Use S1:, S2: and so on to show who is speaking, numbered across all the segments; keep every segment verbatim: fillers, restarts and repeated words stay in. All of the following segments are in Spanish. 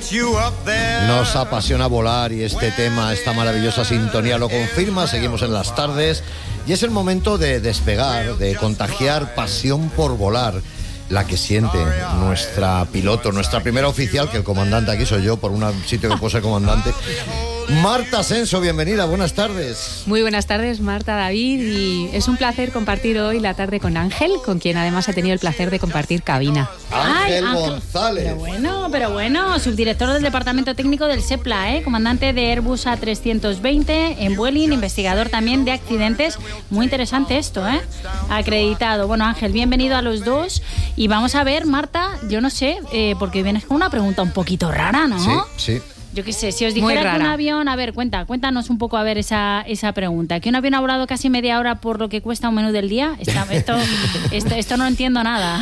S1: Nos apasiona volar y este tema, esta maravillosa sintonía lo confirma. Seguimos en las tardes y es el momento de despegar, de contagiar pasión por volar, la que siente nuestra piloto, nuestra primera oficial, que el comandante aquí soy yo, por un sitio que puedo ser comandante. Marta Ascenso, bienvenida, buenas tardes.
S2: Muy buenas tardes, Marta, David, y es un placer compartir hoy la tarde con Ángel, con quien además he tenido el placer de compartir cabina.
S1: Ángel
S3: Ay,
S1: González.
S3: Pero bueno, pero bueno, subdirector del Departamento Técnico del SEPLA, ¿eh? Comandante de Airbus A trescientos veinte en Vueling, investigador también de accidentes. Muy interesante esto, ¿eh? Acreditado. Bueno, Ángel, bienvenido a los dos. Y vamos a ver, Marta, yo no sé, eh, porque vienes con una pregunta un poquito rara, ¿no?
S1: Sí, sí.
S3: Yo qué sé, si os dijera que un avión... A ver, cuenta, cuéntanos un poco, a ver, esa, esa pregunta. ¿Que un avión ha volado casi media hora por lo que cuesta un menú del día? Esta, esto, esto, esto no entiendo nada.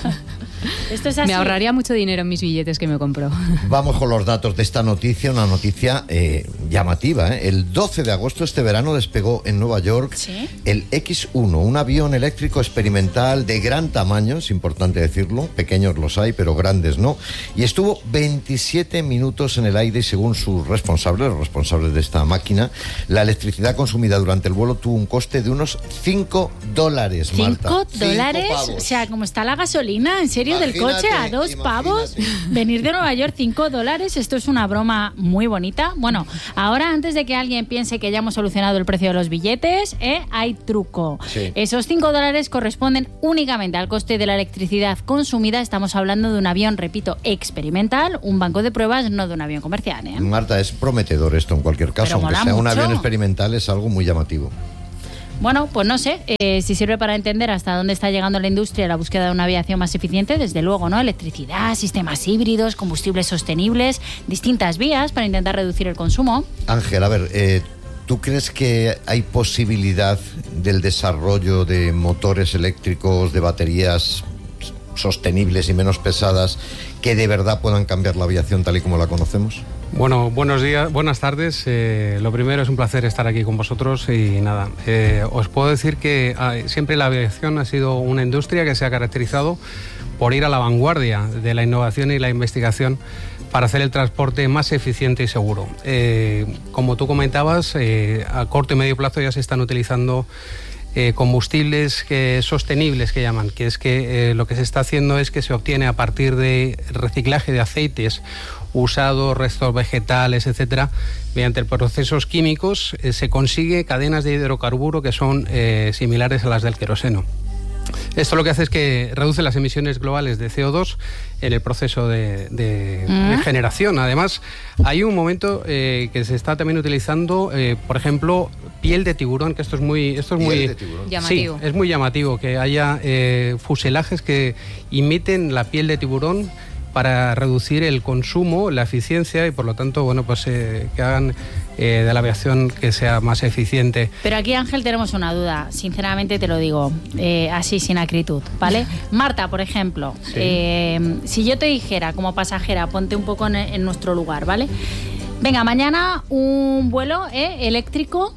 S3: Esto es así.
S2: Me ahorraría mucho dinero en mis billetes que me compro.
S1: Vamos con los datos de esta noticia, una noticia eh, llamativa, ¿eh? El doce de agosto este verano despegó en Nueva York, ¿sí?, el equis uno, un avión eléctrico experimental de gran tamaño, es importante decirlo, pequeños los hay, pero grandes no, y estuvo veintisiete minutos en el aire y según sus responsables, los responsables de esta máquina, la electricidad consumida durante el vuelo tuvo un coste de unos cinco dólares, Marta.
S3: ¿cinco dólares? O sea, como está la gasolina, ¿en serio? Del coche a dos imagínate. pavos, venir de Nueva York, cinco dólares, esto es una broma muy bonita. Bueno, ahora antes de que alguien piense que ya hemos solucionado el precio de los billetes, ¿eh? Hay truco. Sí. Esos cinco dólares corresponden únicamente al coste de la electricidad consumida. Estamos hablando de un avión, repito, experimental, un banco de pruebas, no de un avión comercial, ¿eh?
S1: Marta, es prometedor esto en cualquier caso, aunque sea mucho. Un avión experimental, es algo muy llamativo.
S3: Bueno, pues no sé, eh, si sirve para entender hasta dónde está llegando la industria en la búsqueda de una aviación más eficiente, desde luego, ¿no? Electricidad, sistemas híbridos, combustibles sostenibles, distintas vías para intentar reducir el consumo.
S1: Ángel, a ver, eh, ¿tú crees que hay posibilidad del desarrollo de motores eléctricos, de baterías sostenibles y menos pesadas que de verdad puedan cambiar la aviación tal y como la conocemos?
S4: Bueno, buenos días, buenas tardes. Eh, lo primero, es un placer estar aquí con vosotros y nada, eh, os puedo decir que eh, siempre la aviación ha sido una industria que se ha caracterizado por ir a la vanguardia de la innovación y la investigación para hacer el transporte más eficiente y seguro. Eh, como tú comentabas, eh, a corto y medio plazo ya se están utilizando Eh, combustibles que, sostenibles que llaman, que es que eh, lo que se está haciendo es que se obtiene a partir de reciclaje de aceites usados, restos vegetales, etcétera, mediante procesos químicos eh, se consigue cadenas de hidrocarburo que son eh, similares a las del queroseno. Esto lo que hace es que reduce las emisiones globales de C O dos en el proceso de, de, ¿Mm? de generación. Además, hay un momento eh, que se está también utilizando, eh, por ejemplo, piel de tiburón, que esto es muy, esto es muy
S2: llamativo.
S4: Sí, es muy llamativo que haya eh, fuselajes que imiten la piel de tiburón para reducir el consumo, la eficiencia y por lo tanto, bueno, pues eh, que hagan eh, de la aviación que sea más eficiente.
S3: Pero aquí, Ángel, tenemos una duda, sinceramente te lo digo, eh, así sin acritud, ¿vale? Marta, por ejemplo, sí. eh, si yo te dijera como pasajera, ponte un poco en, en nuestro lugar, ¿vale? Venga, mañana un vuelo eh, eléctrico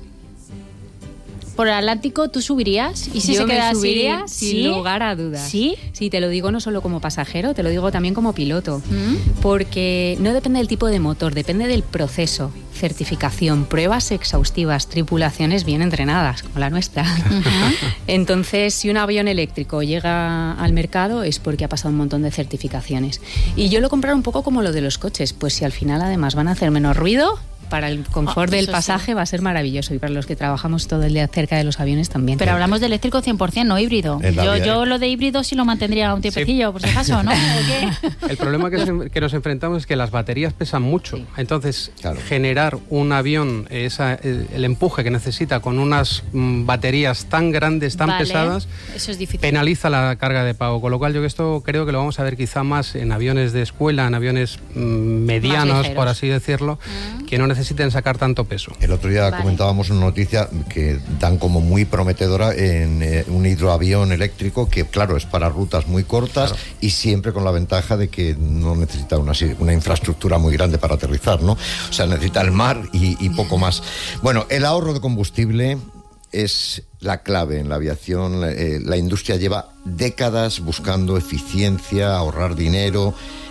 S3: por el Atlántico, ¿tú subirías? ¿Y si
S2: Yo
S3: se queda
S2: me subiría
S3: así?
S2: sin
S3: ¿Sí?
S2: lugar a dudas.
S3: ¿Sí?
S2: Sí, te lo digo no solo como pasajero, te lo digo también como piloto.
S3: ¿Mm?
S2: Porque no depende del tipo de motor, depende del proceso, certificación, pruebas exhaustivas, tripulaciones bien entrenadas, como la nuestra. Uh-huh. Entonces, si un avión eléctrico llega al mercado es porque ha pasado un montón de certificaciones. Y yo lo comparo un poco como lo de los coches, pues si al final además van a hacer menos ruido, para el confort oh, del pasaje sí. va a ser maravilloso y para los que trabajamos todo el día cerca de los aviones también.
S3: Pero hablamos de eléctrico cien por ciento, no híbrido. Yo, yo lo de híbrido sí lo mantendría un tiempecillo, sí. por si acaso, ¿no?
S4: El problema que, se, que nos enfrentamos es que las baterías pesan mucho. Sí. Entonces, claro. generar un avión, esa, el, el empuje que necesita con unas mm, baterías tan grandes, tan
S3: vale.
S4: pesadas,
S3: Eso es difícil.
S4: penaliza la carga de pago. Con lo cual, yo esto creo que lo vamos a ver quizá más en aviones de escuela, en aviones mm, medianos, por así decirlo, mm. que no necesiten sacar tanto peso.
S1: El otro día vale. comentábamos una noticia que dan como muy prometedora en eh, un hidroavión eléctrico que, claro, es para rutas muy cortas claro. y siempre con la ventaja de que no necesita una, una infraestructura muy grande para aterrizar, ¿no? O sea, necesita el mar y, y poco más. Bueno, el ahorro de combustible es la clave en la aviación. Eh, la industria lleva décadas buscando eficiencia, ahorrar dinero.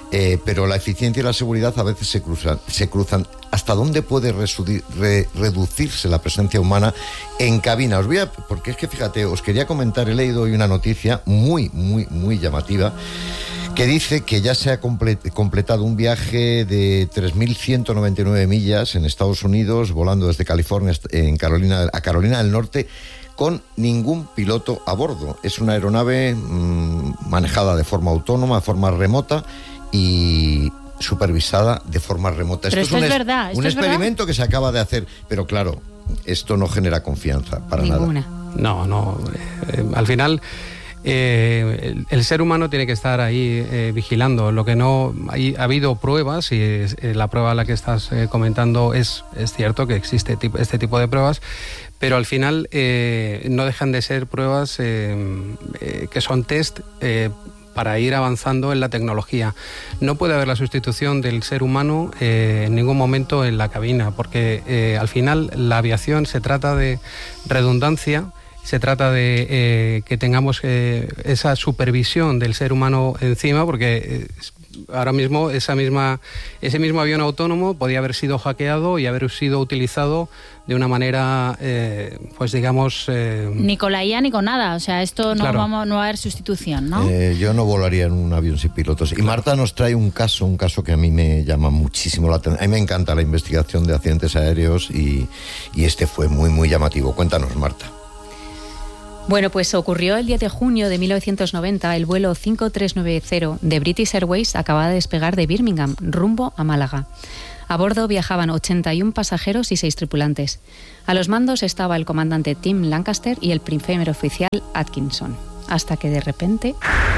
S1: eh, pero la eficiencia y la seguridad a veces se cruzan. Se cruzan. ¿Hasta dónde puede resudi- re- reducirse la presencia humana en cabina? Os voy a, porque es que fíjate, os quería comentar, he leído hoy una noticia muy, muy, muy llamativa, que dice que ya se ha comple- completado un viaje de tres mil ciento noventa y nueve millas en Estados Unidos, volando desde California en Carolina, a Carolina del Norte, con ningún piloto a bordo. Es una aeronave mmm, manejada de forma autónoma, de forma remota y supervisada de forma remota.
S3: Pero
S1: esto,
S3: esto
S1: es un,
S3: es verdad,
S1: es,
S3: esto
S1: un
S3: es
S1: experimento
S3: verdad.
S1: que se acaba de hacer, pero claro, esto no genera confianza para
S2: Ninguna.
S1: nada.
S4: No, no. Eh, al final, eh, el, el ser humano tiene que estar ahí eh, vigilando. Lo que no hay, ha habido pruebas, y es, eh, la prueba a la que estás eh, comentando es, es cierto que existe tipo, este tipo de pruebas, pero al final eh, no dejan de ser pruebas eh, eh, que son test eh, para ir avanzando en la tecnología. No puede haber la sustitución del ser humano eh, en ningún momento en la cabina, porque eh, al final la aviación se trata de redundancia, se trata de eh, que tengamos eh, esa supervisión del ser humano encima, porque eh, ahora mismo esa misma, ese mismo avión autónomo podía haber sido hackeado y haber sido utilizado de una manera, eh, pues digamos... Eh,
S3: ni con la I A ni con nada, o sea, esto no,
S4: Claro.
S3: vamos, no va a haber sustitución, ¿no?
S1: Eh, yo no volaría en un avión sin pilotos. Y Marta nos trae un caso, un caso que a mí me llama muchísimo la atención. A mí me encanta la investigación de accidentes aéreos y, y este fue muy, muy llamativo. Cuéntanos, Marta.
S2: Bueno, pues ocurrió el diez de junio de mil novecientos noventa. El vuelo cinco tres nueve cero de British Airways acababa de despegar de Birmingham, rumbo a Málaga. A bordo viajaban ochenta y uno pasajeros y seis tripulantes. A los mandos estaba el comandante Tim Lancaster y el primer oficial Atkinson. Hasta que de repente...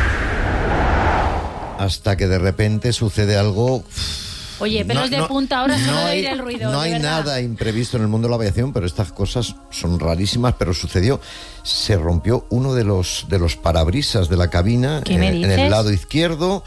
S1: Hasta que de repente sucede algo...
S3: Oye, pelos
S1: No,
S3: de
S1: no,
S3: punta ahora solo
S1: no
S3: de
S1: hay,
S3: oír el ruido.
S1: no
S3: de
S1: hay
S3: verdad.
S1: nada imprevisto en el mundo de la aviación, pero estas cosas son rarísimas. Pero sucedió, se rompió uno de los de los parabrisas de la cabina
S3: ¿Qué me
S1: en, en
S3: dices?
S1: el lado izquierdo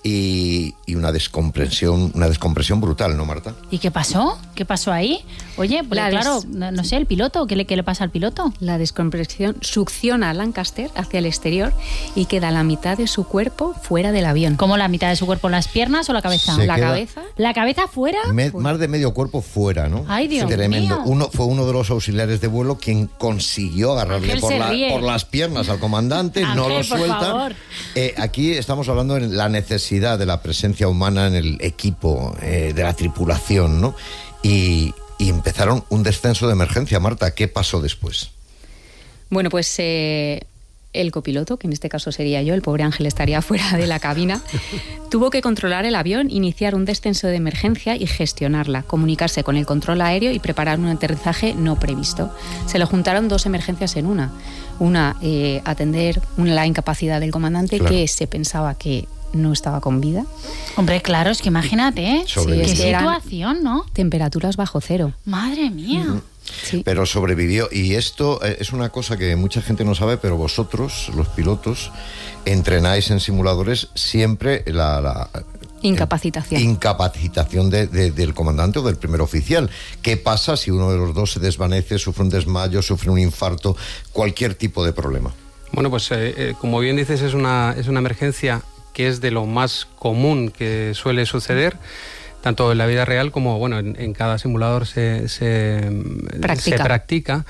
S1: y, y una descompresión, una descompresión brutal, ¿no, Marta?
S3: ¿Y qué pasó? ¿Qué pasó ahí? Oye, pues
S2: La
S3: claro,
S2: des-
S3: no, no sé, el piloto, ¿qué le, qué le pasa al piloto?
S2: La descompresión succiona a Lancaster hacia el exterior y queda la mitad de su cuerpo fuera del avión.
S3: ¿Cómo la mitad de su cuerpo, las piernas o la cabeza?
S1: Se
S2: La
S1: queda-
S2: cabeza.
S3: ¿La cabeza fuera?
S1: Me- más de medio cuerpo fuera, ¿no?
S3: Ay, Dios
S1: Tremendo.
S3: mío.
S1: Uno fue uno de los auxiliares de vuelo quien consiguió agarrarle
S3: Ángel
S1: por,
S3: se
S1: la-
S3: ríe.
S1: por las piernas al comandante, no
S3: Ángel,
S1: lo
S3: por
S1: suelta.
S3: favor.
S1: Eh, aquí estamos hablando de la necesidad de la presencia humana en el equipo eh, de la tripulación, ¿no? Y, y empezaron un descenso de emergencia. Marta, ¿qué pasó después?
S2: Bueno, pues eh, el copiloto, que en este caso sería yo, el pobre Ángel estaría fuera de la cabina, tuvo que controlar el avión, iniciar un descenso de emergencia y gestionarla, comunicarse con el control aéreo y preparar un aterrizaje no previsto. Se le juntaron dos emergencias en una. Una, eh, atender una, la incapacidad del comandante,
S1: Claro.
S2: que se pensaba que no estaba con vida.
S3: Hombre, claro, es que imagínate, ¿eh?
S1: Sobrevivió.
S3: Qué
S2: Sí, es que eran
S3: situación, ¿no?
S2: temperaturas bajo cero.
S3: Madre mía.
S2: Sí.
S1: Pero sobrevivió. Y esto eh, es una cosa que mucha gente no sabe, pero vosotros, los pilotos, entrenáis en simuladores siempre la... la
S2: Incapacitación.
S1: Incapacitación de, de, del comandante o del primer oficial. ¿Qué pasa si uno de los dos se desvanece, sufre un desmayo, sufre un infarto, cualquier tipo de problema?
S4: Bueno, pues eh, eh, como bien dices, es una, es una emergencia que es de lo más común que suele suceder, tanto en la vida real como bueno en, en cada simulador se, se,
S2: Practica.
S4: se practica.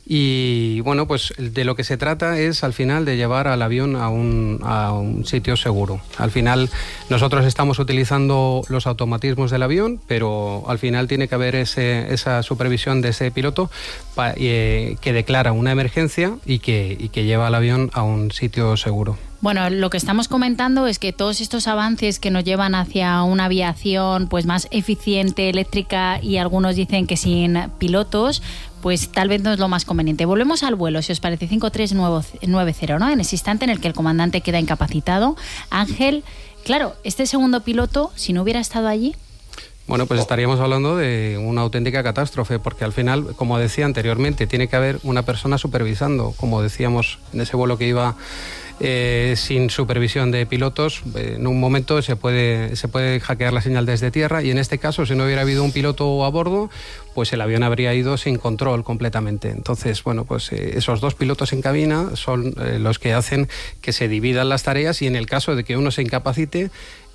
S4: Y bueno, pues de lo que se trata es al final de llevar al avión a un, a un sitio seguro. Al final nosotros estamos utilizando los automatismos del avión, pero al final tiene que haber ese, esa supervisión de ese piloto pa, eh, que declara una emergencia y que, y que lleva al avión a un sitio seguro.
S3: Bueno, lo que estamos comentando es que todos estos avances que nos llevan hacia una aviación pues más eficiente, eléctrica, y algunos dicen que sin pilotos, pues tal vez no es lo más conveniente. Volvemos al vuelo, si os parece, cinco tres nueve cero, ¿no? En ese instante en el que el comandante queda incapacitado. Ángel, claro, este segundo piloto, si no hubiera estado allí...
S4: Bueno, pues estaríamos hablando de una auténtica catástrofe, porque al final, como decía anteriormente, tiene que haber una persona supervisando, como decíamos en ese vuelo que iba eh, sin supervisión de pilotos. Eh, en un momento se puede, se puede hackear la señal desde tierra, y en este caso, si no hubiera habido un piloto a bordo, pues el avión habría ido sin control completamente. Entonces, bueno, pues eh, esos dos pilotos en cabina son eh, los que hacen que se dividan las tareas, y en el caso de que uno se incapacite,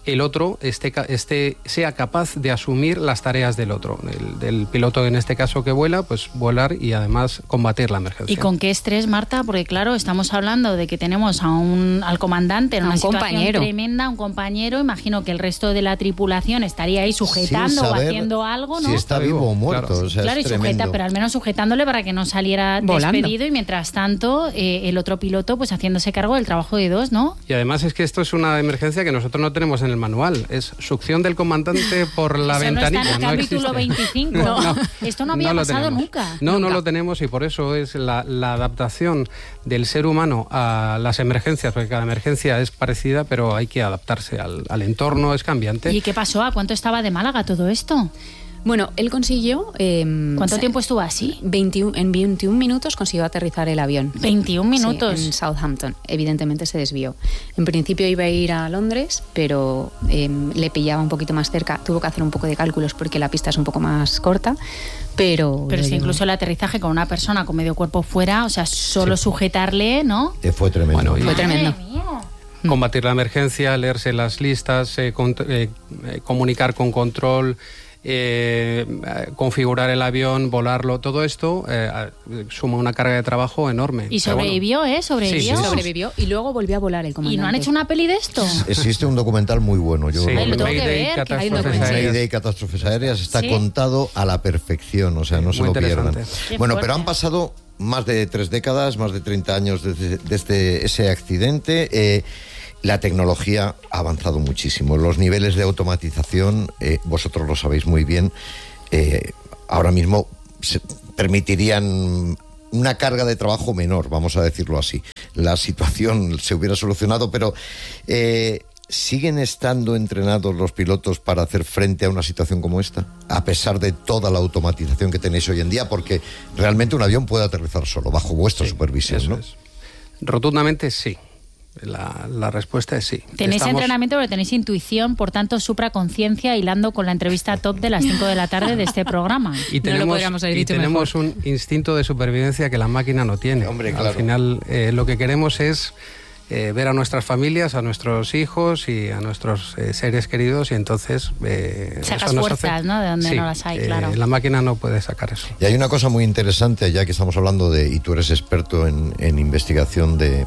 S4: el otro esté, esté, sea capaz de asumir las tareas del otro, del, del piloto en este caso que vuela, pues volar y además combatir la emergencia.
S3: ¿Y con qué estrés, Marta? Porque claro, estamos hablando de que tenemos a un, al comandante en
S2: a
S3: una
S2: un
S3: situación
S2: compañero.
S3: tremenda, un compañero, imagino que el resto de la tripulación estaría ahí sujetando o haciendo algo, ¿no?
S1: Si está vivo o muerto,
S4: claro,
S1: o sea,
S3: claro,
S1: es
S3: y sujeta,
S1: tremendo.
S3: pero al menos sujetándole para que no saliera
S2: Volando.
S3: despedido y mientras tanto eh, el otro piloto pues haciéndose cargo del trabajo de dos, ¿no?
S4: Y además es que esto es una emergencia que nosotros no tenemos en el manual, es succión del comandante por la
S3: Eso
S4: ventanilla.
S3: no está en el capítulo
S4: existe.
S3: veinticinco.
S4: No, no,
S3: Esto no había
S4: no lo
S3: pasado
S4: tenemos.
S3: nunca.
S4: No,
S3: Nunca.
S4: no lo tenemos y por eso es la, la adaptación del ser humano a las emergencias, porque cada emergencia es parecida, pero hay que adaptarse al, al entorno, es cambiante.
S3: ¿Y qué pasó? ¿A cuánto estaba de Málaga todo esto?
S2: Bueno, él consiguió... Eh,
S3: ¿Cuánto tiempo estuvo así?
S2: veintiuno, en veintiún minutos consiguió aterrizar el avión.
S3: veintiún minutos.
S2: Sí, en Southampton. Evidentemente se desvió. En principio iba a ir a Londres, pero eh, le pillaba un poquito más cerca. Tuvo que hacer un poco de cálculos porque la pista es un poco más corta, pero...
S3: Pero
S2: lo
S3: si
S2: llegó.
S3: incluso el aterrizaje con una persona con medio cuerpo fuera, o sea, solo
S4: Sí.
S3: sujetarle, ¿no?
S1: Eh, fue tremendo.
S4: Bueno, y-
S2: Fue tremendo.
S3: Madre mía.
S4: Combatir la emergencia, leerse las listas, eh, con- eh, eh, comunicar con control, eh, eh, configurar el avión, volarlo, todo esto eh, a- suma una carga de trabajo enorme.
S3: Y
S4: Pero bueno,
S3: sobrevivió, ¿eh? Sobrevivió.
S4: Sí, sí, sí.
S2: Sobrevivió y luego volvió a volar el comandante.
S3: ¿Y no han hecho una peli de esto?
S1: Existe un documental muy bueno. Yo
S4: Sí,
S3: Ay, lo tengo que
S4: Mayday,
S3: ver, que
S4: catástrofes
S2: hay un documental.
S4: aéreas.
S1: Mayday, catástrofes aéreas, está
S3: Sí.
S1: contado a la perfección, o sea, no
S4: Sí,
S1: se
S4: muy
S1: lo pierdan.
S4: interesante.
S3: Qué
S1: Bueno,
S3: fuerte.
S1: pero han pasado más de tres décadas, más de treinta años desde, desde ese accidente. Eh, la tecnología ha avanzado muchísimo. Los niveles de automatización, eh, vosotros lo sabéis muy bien, eh, ahora mismo se permitirían una carga de trabajo menor, vamos a decirlo así. La situación se hubiera solucionado, pero eh, ¿siguen estando entrenados los pilotos para hacer frente a una situación como esta? A pesar de toda la automatización que tenéis hoy en día, porque realmente un avión puede aterrizar solo, bajo vuestra supervisión,
S4: Eso
S1: ¿no?
S4: es. Rotundamente sí. La, la respuesta es sí.
S3: Tenéis
S4: Estamos-
S3: entrenamiento, pero tenéis intuición, por tanto, supraconciencia, hilando con la entrevista top de las cinco de la tarde de este programa.
S4: Y
S2: No lo
S4: tenemos,
S2: podríamos haber
S4: y
S2: dicho
S4: tenemos
S2: mejor.
S4: un instinto de supervivencia que la máquina no tiene.
S1: Hombre,
S4: Al
S1: claro.
S4: final, eh, lo que queremos es eh, ver a nuestras familias, a nuestros hijos y a nuestros eh, seres queridos, y entonces eh,
S3: Sacas
S4: eso nos
S3: fuerzas,
S4: hace-
S3: ¿no? De donde
S4: Sí,
S3: no las hay,
S4: eh,
S3: claro.
S4: La máquina no puede sacar eso.
S1: Y hay una cosa muy interesante, ya que estamos hablando de, y tú eres experto en, en investigación de,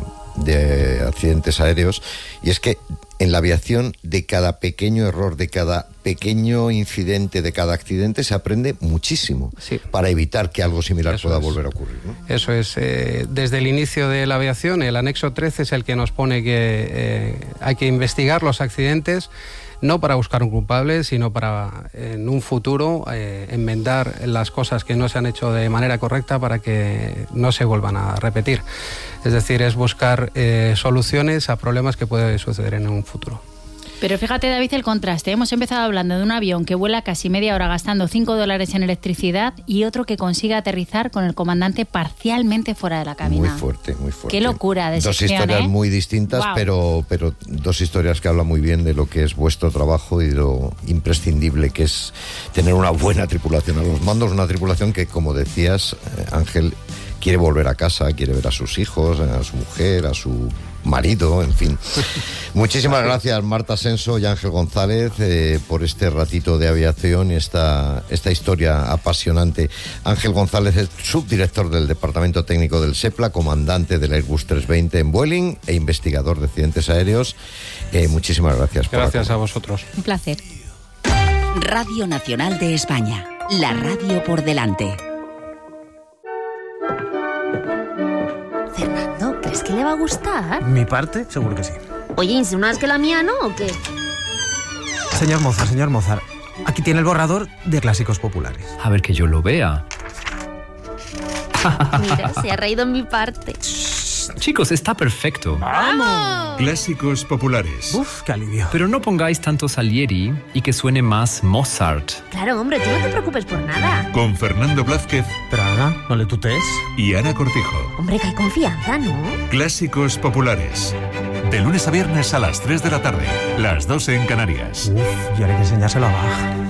S1: de accidentes aéreos, y es que en la aviación de cada pequeño error, de cada pequeño incidente, de cada accidente, se aprende muchísimo
S4: Sí.
S1: para evitar que algo similar
S4: Eso
S1: pueda
S4: es.
S1: volver a ocurrir, ¿no?
S4: Eso es, eh, desde el inicio de la aviación, el anexo trece es el que nos pone que eh, hay que investigar los accidentes, no para buscar un culpable, sino para en un futuro eh, enmendar las cosas que no se han hecho de manera correcta para que no se vuelvan a repetir. Es decir, es buscar eh, soluciones a problemas que pueden suceder en un futuro.
S3: Pero fíjate, David, el contraste. Hemos empezado hablando de un avión que vuela casi media hora gastando cinco dólares en electricidad y otro que consigue aterrizar con el comandante parcialmente fuera de la cabina.
S1: Muy fuerte, muy fuerte.
S3: Qué locura de
S1: Dos
S3: sección,
S1: historias
S3: ¿eh?
S1: muy distintas,
S3: Guau.
S1: pero, pero dos historias que hablan muy bien de lo que es vuestro trabajo y de lo imprescindible que es tener una buena tripulación a los mandos, una tripulación que, como decías, eh, Ángel, quiere volver a casa, quiere ver a sus hijos, a su mujer, a su marido, en fin. Muchísimas gracias, Marta Senso y Ángel González, eh, por este ratito de aviación y esta, esta historia apasionante. Ángel González es subdirector del Departamento Técnico del SEPLA, comandante del Airbus trescientos veinte en Vueling e investigador de accidentes aéreos. Eh, muchísimas gracias. por
S4: Gracias a
S1: acompañarnos.
S4: vosotros.
S2: Un placer.
S5: Radio Nacional de España. La radio por delante.
S6: Fernando, ¿crees que le va a gustar?
S7: Mi parte, seguro que sí.
S6: Oye, ¿insinúas que la mía no o qué?
S7: Señor Mozart, señor Mozart, aquí tiene el borrador de clásicos populares.
S8: A ver que yo lo vea.
S6: Mira, se ha reído en mi parte.
S8: Chicos, está perfecto.
S9: Clásicos populares.
S7: Uf, qué alivio.
S8: Pero no pongáis tanto Salieri y que suene más Mozart.
S6: Claro, hombre, tú no te preocupes por nada.
S9: Con Fernando Blázquez
S7: Pero Ana, no le tutees.
S9: y Ana Cortijo.
S6: Hombre, que hay confianza, ¿no?
S9: Clásicos populares. De lunes a viernes a las tres de la tarde. Las doce en Canarias.
S7: Uf, y ahora hay que enseñárselo a Bach.